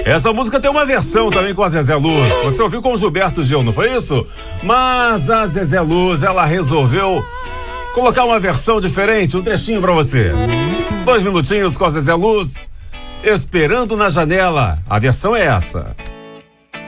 Essa música tem uma versão também com a Zezé Luz. Você ouviu com o Gilberto Gil, não foi isso? Mas a Zezé Luz, ela resolveu colocar uma versão diferente, um trechinho pra você. 2 minutinhos com a Zezé Luz, Esperando na Janela. A versão é essa.